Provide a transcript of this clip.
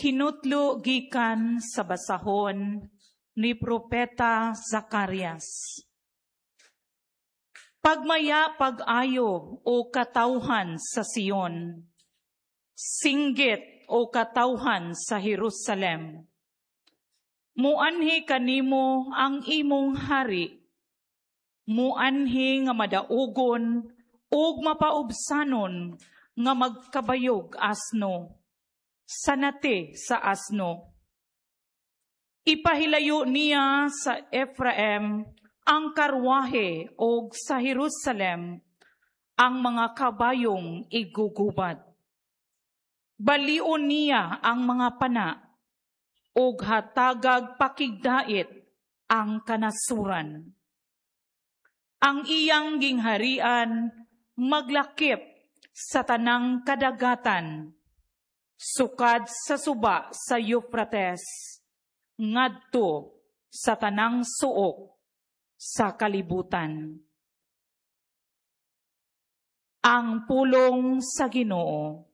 Kinutlo gikan sa basahon ni Propeta Zacarias. Pagmaya pag-ayo o katawhan sa Sion, singgit o katawhan sa Jerusalem. Muanhi kanimo ang imong hari, muanhi nga madaugon ug mapaubsanon nga magkabayog asno, sanate sa asno. Ipahilayo niya sa Ephraim ang karwahe o sa Jerusalem ang mga kabayong igugubad. Balion niya ang mga pana o hatagag pakigdait ang kanasuran. Ang iyang gingharian maglakip sa tanang kadagatan, sukad sa suba sa Euphrates, ngadto sa tanang suok sa kalibutan. Ang pulong sa Ginoo.